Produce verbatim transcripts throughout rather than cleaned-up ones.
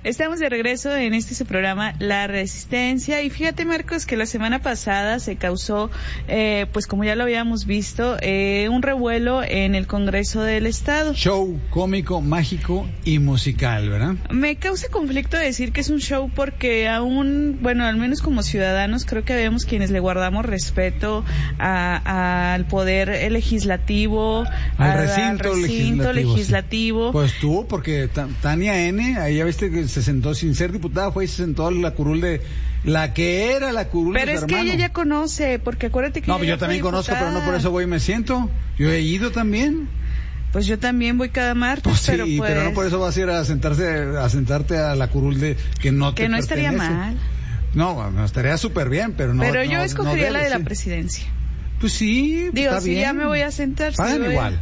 Estamos de regreso en este su programa La Resistencia, y fíjate, Marcos, que la semana pasada se causó, eh, pues como ya lo habíamos visto, eh, un revuelo en el Congreso del Estado. Show cómico, mágico y musical, ¿verdad? Me causa conflicto decir que es un show porque aún, bueno, al menos como ciudadanos creo que vemos quienes le guardamos respeto a, a, al poder legislativo, al a, recinto, al recinto legislativo. legislativo. Sí. Pues tú, porque Tania N, ahí ya viste que se sentó sin ser diputada, fue y se sentó a la curul de la que era la curul pero de es su que hermano. Ella ya conoce, porque acuérdate que no, yo también conozco, pero no por eso voy y me siento. Yo he ido también. Pues yo también voy cada martes, pues sí, pero pues... pero no por eso vas a ir a sentarse a sentarte a la curul de que no te que no pertenece. Estaría mal. No, no estaría súper bien, pero no. Pero yo no, escogería no debe, la de la sí. presidencia. Pues sí, digo, está si bien. ya me voy a sentar. Pagan si voy... igual.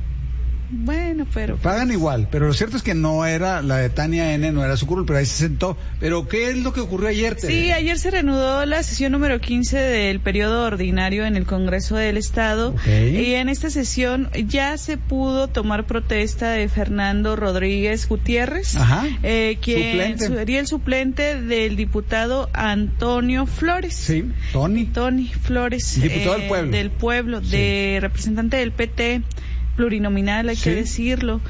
Bueno, pero... Pagan pues... igual, pero lo cierto es que no era, la de Tania N no era su curul, pero ahí se sentó. ¿Pero qué es lo que ocurrió ayer, Tere? Sí, ayer se reanudó la sesión número quince del periodo ordinario en el Congreso del Estado. Okay. Y en esta sesión ya se pudo tomar protesta de Fernando Rodríguez Gutiérrez, Ajá. Eh, quien Suplente. sería el suplente del diputado Antonio Flores. Sí, Tony. Tony Flores. Diputado eh, del pueblo. Del pueblo, sí. de representante del P T. Plurinominal, hay sí. que decirlo.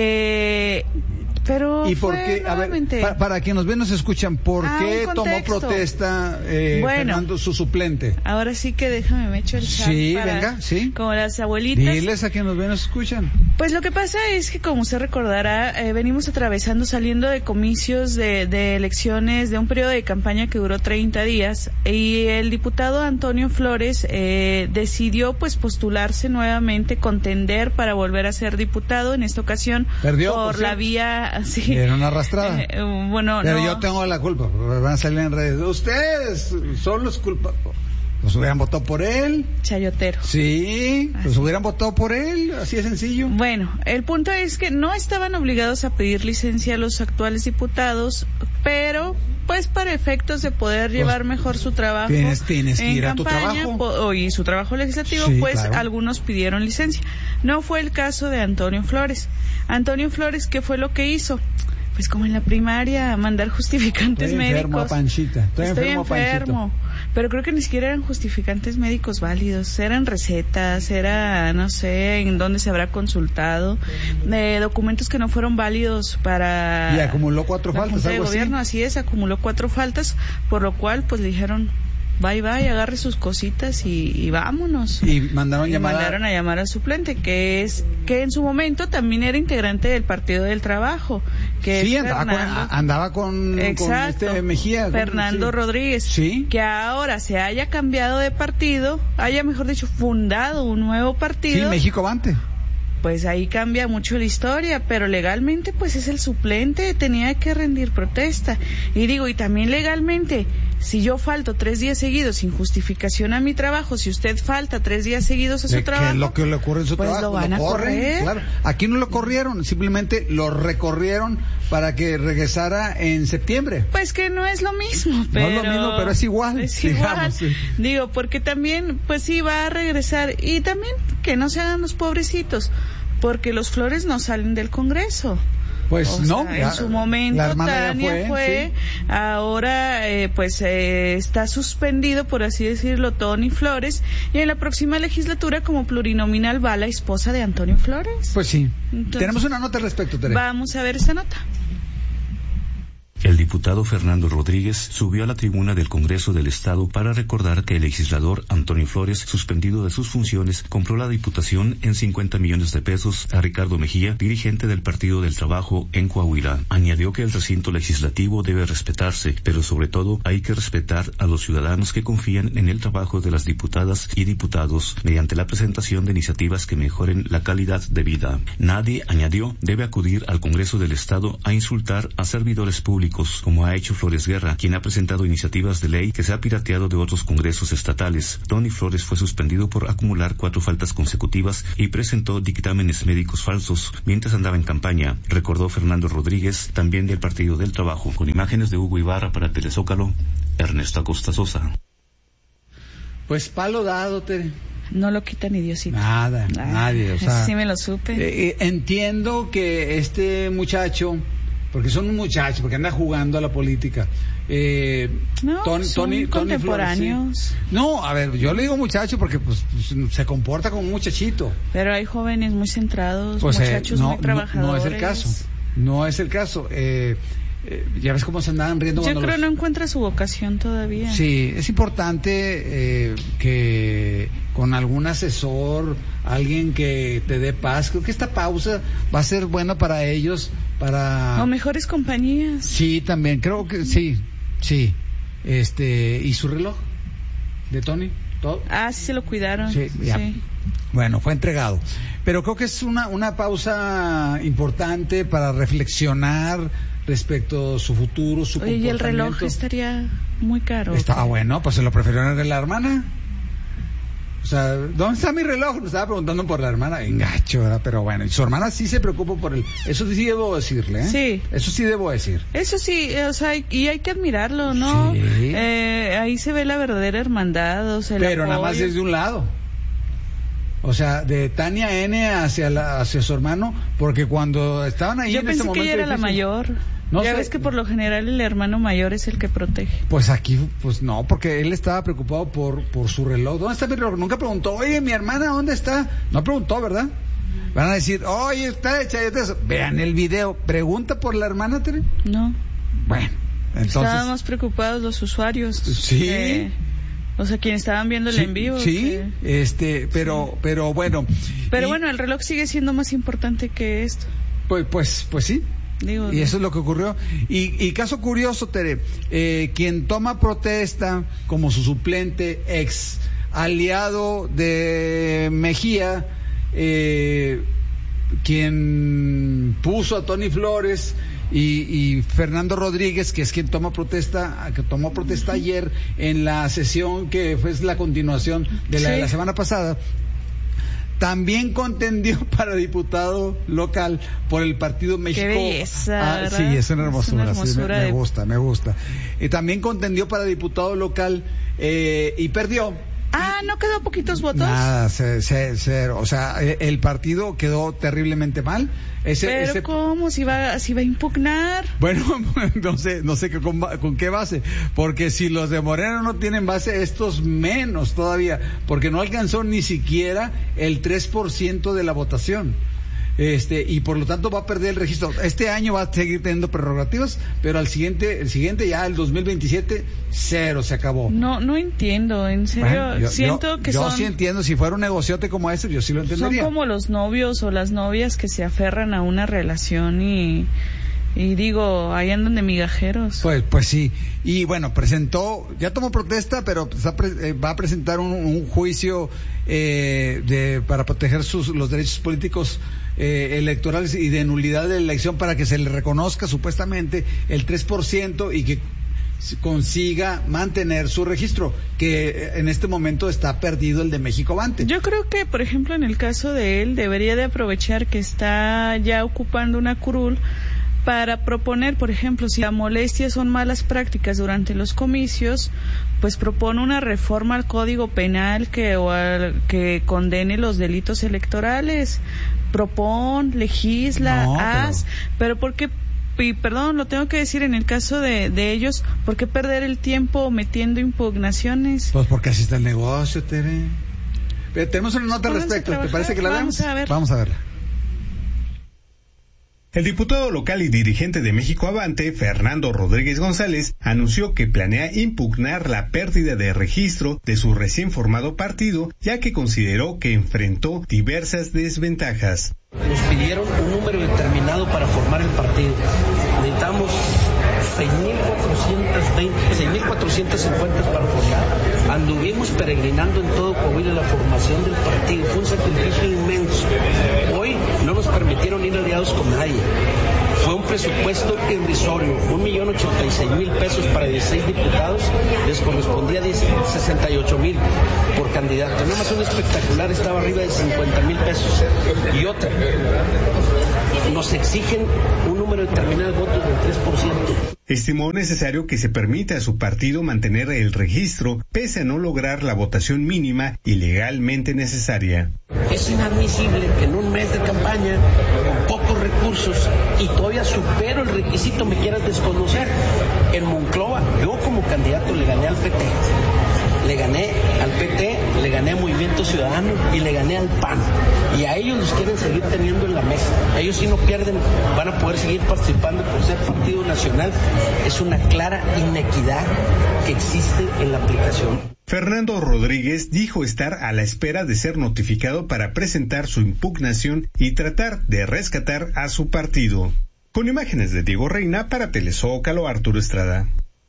Eh, pero ¿Y por qué? A ver, para, para que nos ven, nos escuchan, ¿por ah, qué tomó protesta eh, bueno, Fernando, su suplente? Ahora sí que déjame, me echo el chat. Sí, para, venga, sí. Como las abuelitas. Diles a quienes nos ven, nos escuchan. Pues lo que pasa es que, como usted recordará, eh, venimos atravesando, saliendo de comicios de, de elecciones, de un periodo de campaña que duró treinta días, y el diputado Antonio Flores eh, decidió pues postularse nuevamente, contender para volver a ser diputado, en esta ocasión Perdió, por, por la vía... Sí, era una arrastrada. Eh, bueno, pero no. yo tengo la culpa, van a salir en redes. Ustedes son los culpables. Pues hubieran votado por él. Chayotero. Sí, pues hubieran votado por él, así de sencillo. Bueno, el punto es que no estaban obligados a pedir licencia a los actuales diputados, pero pues para efectos de poder pues, llevar mejor su trabajo tienes, tienes que en ir campaña, a tu trabajo. Po- y su trabajo legislativo, sí, pues claro. Algunos pidieron licencia. No fue el caso de Antonio Flores. Antonio Flores, ¿qué fue lo que hizo? Pues como en la primaria, mandar justificantes Estoy médicos. Enfermo, Panchita. Estoy, Estoy enfermo, enfermo. Panchito. Pero creo que ni siquiera eran justificantes médicos válidos, eran recetas, era, no sé, en dónde se habrá consultado, eh, documentos que no fueron válidos para... Y acumuló cuatro la faltas, Junta de algo Gobierno, así. así es, acumuló cuatro faltas, por lo cual pues le dijeron... Bye bye, agarre sus cositas y, y vámonos. Y mandaron, y llamar mandaron a... a llamar al suplente, que es que en su momento también era integrante del Partido del Trabajo. Que sí, es andaba, Fernando, con, andaba con, exacto, con este Mejía. Fernando sí. Rodríguez. Sí. Que ahora se haya cambiado de partido, haya mejor dicho fundado un nuevo partido. Sí, México Avante. Pues ahí cambia mucho la historia, pero legalmente pues es el suplente, tenía que rendir protesta. Y digo, y también legalmente, si yo falto tres días seguidos sin justificación a mi trabajo, si usted falta tres días seguidos a su ¿Qué trabajo, es lo que le ocurre en su pues trabajo? lo van ¿Lo a corren? correr. Claro. Aquí no lo corrieron, simplemente lo recorrieron para que regresara en septiembre. Pues que no es lo mismo, pero... No es lo mismo, pero es igual. Es digamos, igual, sí. Digo, porque también, pues sí, va a regresar. Y también que no se hagan los pobrecitos, porque los Flores no salen del Congreso. Pues o no, sea, ya, en su momento la hermana Tania fue, fue, sí. ahora eh, pues eh, está suspendido, por así decirlo, Tony Flores, y en la próxima legislatura como plurinominal va la esposa de Antonio Flores. Pues sí. Entonces, tenemos una nota al respecto, Tere. Vamos a ver esa nota. El diputado Fernando Rodríguez subió a la tribuna del Congreso del Estado para recordar que el legislador Antonio Flores, suspendido de sus funciones, compró la diputación en cincuenta millones de pesos a Ricardo Mejía, dirigente del Partido del Trabajo en Coahuila. Añadió que el recinto legislativo debe respetarse, pero sobre todo hay que respetar a los ciudadanos que confían en el trabajo de las diputadas y diputados mediante la presentación de iniciativas que mejoren la calidad de vida. Nadie, añadió, debe acudir al Congreso del Estado a insultar a servidores públicos, como ha hecho Flores Guerra, quien ha presentado iniciativas de ley que se ha pirateado de otros congresos estatales. Tony Flores fue suspendido por acumular cuatro faltas consecutivas y presentó dictámenes médicos falsos mientras andaba en campaña, recordó Fernando Rodríguez, también del Partido del Trabajo. Con imágenes de Hugo Ibarra para Telezócalo, Ernesto Acosta Sosa. Pues palo dado, Tere. No lo quita ni Diosito. Nada, ah, nadie. O sea, sí me lo supe. Eh, entiendo que este muchacho porque son un muchacho, porque anda jugando a la política. Eh, no, Tony, son Tony, contemporáneos. Flores, sí. No, a ver, yo le digo muchacho porque pues, pues, se comporta como un muchachito. Pero hay jóvenes muy centrados, pues, muchachos eh, no, muy trabajadores. No, no es el caso, no es el caso. Eh, eh, ya ves cómo se andaban riendo. Yo creo los... no encuentra su vocación todavía. Sí, es importante eh, que con algún asesor, alguien que te dé paz, creo que esta pausa va a ser buena para ellos, para... O mejores compañías. Sí, también, creo que sí, sí. Este, ¿y su reloj de Tony? ¿Todo? Ah, sí se lo cuidaron. Sí, ya. Sí. Bueno, fue entregado. Pero creo que es una, una pausa importante para reflexionar respecto a su futuro, su Oye, comportamiento. y el reloj estaría muy caro. Estaba bueno, pues se lo prefirieron a la hermana. O sea, ¿dónde está mi reloj? Me estaba preguntando por la hermana. Engacho, ¿verdad? Pero bueno, y su hermana sí se preocupa por él. Eso sí debo decirle, ¿eh? Sí. Eso sí debo decir. Eso sí, o sea, y hay que admirarlo, ¿no? Sí. Eh, ahí se ve la verdadera hermandad, o sea, el Pero apoyo. nada más desde un lado. O sea, de Tania N hacia la, hacia su hermano, porque cuando estaban ahí Yo en pensé ese momento que ella era la difícil, mayor. No ya sé. ves que por lo general el hermano mayor es el que protege. Pues aquí, pues no, porque él estaba preocupado por por su reloj. ¿Dónde está mi reloj? Nunca preguntó, oye, mi hermana, ¿dónde está? No preguntó, ¿verdad? Van a decir, oye, está hecha. Vean el video. ¿Pregunta por la hermana, Tere? No. Bueno, entonces... Estábamos preocupados los usuarios. Sí. Eh, o sea, quienes estaban viendo el Sí, en vivo. sí, que... este, pero, sí. pero bueno. Pero y, bueno, el reloj sigue siendo más importante que esto. Pues, pues, pues sí. Digo, y eso es lo que ocurrió. Y, y caso curioso, Tere, eh, quien toma protesta como su suplente, ex aliado de Mejía, eh, quien puso a Tony Flores y, y Fernando Rodríguez, que es quien toma protesta, que tomó protesta ayer en la sesión que fue la continuación de la, sí. de la semana pasada. También contendió para diputado local por el Partido México. Qué belleza, ah, sí, es una hermosura, es una hermosura sí, me, de... me gusta, me gusta. Y también contendió para diputado local eh, y perdió. Ah, ¿no quedó poquitos votos? Nada, se, se, se, o sea, el partido quedó terriblemente mal. Ese, Pero ese... ¿cómo? ¿Si va, si va a impugnar? Bueno, no sé, no sé qué, con, con qué base, porque si los de Morena no tienen base, estos menos todavía, porque no alcanzó ni siquiera el tres por ciento de la votación. Este, y por lo tanto va a perder el registro. Este año va a seguir teniendo prerrogativas, pero al siguiente, el siguiente ya, el dos mil veintisiete, cero, se acabó. No, no entiendo, en serio, Bueno, yo, siento yo, que yo son... sí entiendo, si fuera un negociote como ese, yo sí lo entendería. Son como los novios o las novias que se aferran a una relación y... Y digo, ahí andan de migajeros. Pues, pues sí. Y bueno, presentó, ya tomó protesta, pero está pre, eh, va a presentar un, un juicio eh, de, para proteger sus, los derechos políticos eh, electorales y de nulidad de la elección para que se le reconozca supuestamente el tres por ciento y que consiga mantener su registro, que en este momento está perdido el de México Avante. Yo creo que, por ejemplo, en el caso de él, debería de aprovechar que está ya ocupando una curul para proponer, por ejemplo, si la molestia son malas prácticas durante los comicios, pues propone una reforma al Código Penal que, o al, que condene los delitos electorales. Propon, legisla, no, haz, pero, pero ¿por qué? Y perdón, lo tengo que decir en el caso de, de ellos, ¿por qué perder el tiempo metiendo impugnaciones? Pues porque así está el negocio, Tere. Pero tenemos una nota al Pónganse respecto, a ¿te trabajar. parece que la Vamos veamos? a ver. Vamos a verla. El diputado local y dirigente de México Avante, Fernando Rodríguez González, anunció que planea impugnar la pérdida de registro de su recién formado partido, ya que consideró que enfrentó diversas desventajas. Nos pidieron un número determinado para formar el partido. Necesitamos seis mil cuatrocientos cincuenta para formar. Anduvimos peregrinando en todo Coahuila la formación del partido. Fue un sacrificio inmenso. Hoy no nos permitieron ir aliados con nadie. Fue un presupuesto irrisorio, un millón ochenta y seis mil pesos para dieciséis diputados, les correspondía sesenta y ocho mil por candidato. Nada más un espectacular estaba arriba de cincuenta mil pesos. Y otra, nos exigen un número determinado de votos del tres por ciento. Estimó necesario que se permita a su partido mantener el registro, pese a no lograr la votación mínima y legalmente necesaria. Es inadmisible que en un mes de campaña, con pocos los recursos y todavía supero el requisito, me quieras desconocer. En Monclova, yo como candidato le gané al P T. Le gané al P T, le gané a Movimiento Ciudadano y le gané al P A N. Y a ellos los quieren seguir teniendo en la mesa. Ellos si no pierden, van a poder seguir participando por ser partido nacional. Es una clara inequidad que existe en la aplicación. Fernando Rodríguez dijo estar a la espera de ser notificado para presentar su impugnación y tratar de rescatar a su partido. Con imágenes de Diego Reina para Telezócalo, Arturo Estrada.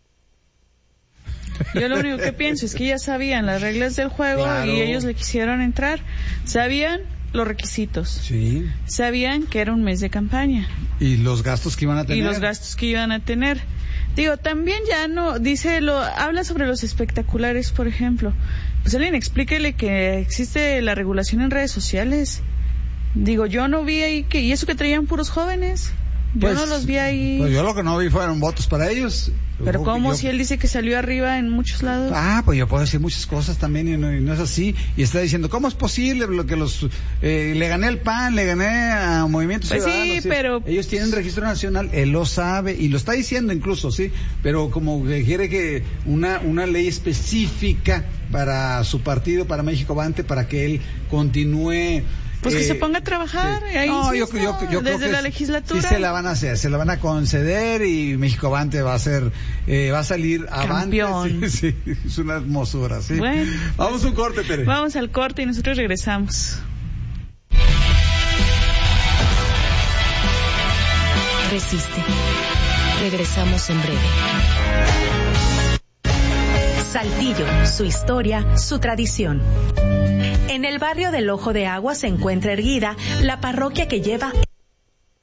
Yo lo único que pienso es que ya sabían las reglas del juego, claro, y ellos le quisieron entrar. Sabían los requisitos. Sí. Sabían que era un mes de campaña. Y los gastos que iban a tener. Y los gastos que iban a tener. Digo, también ya no, dice, lo habla sobre los espectaculares, por ejemplo. Pues alguien explíquele que existe la regulación en redes sociales. Digo, yo no vi ahí que, y eso que traían puros jóvenes. Yo pues, no los vi ahí. Pues yo lo que no vi fueron votos para ellos. Pero ¿cómo yo, si él dice que salió arriba en muchos lados? Ah, pues yo puedo decir muchas cosas también y no, y no es así. Y está diciendo, ¿cómo es posible lo que los... Eh, le gané al P A N, le gané a Movimiento pues Ciudadano? Sí, pero... Ellos tienen registro nacional, él lo sabe y lo está diciendo incluso, sí. Pero como que quiere que una, una ley específica para su partido, para México Avante, para que él continúe... Pues que eh, se ponga a trabajar, sí. ahí no, mismo, yo, yo, yo desde creo que la legislatura. Sí se la van a hacer, se la van a conceder y México Avante va a ser, eh, va a salir avante. Campeón. Sí, sí, es una hermosura, sí. Bueno, vamos a un corte, Tere. Vamos al corte y nosotros regresamos. Resiste. Regresamos en breve. Saltillo, su historia, su tradición. En el barrio del Ojo de Agua se encuentra erguida la parroquia que lleva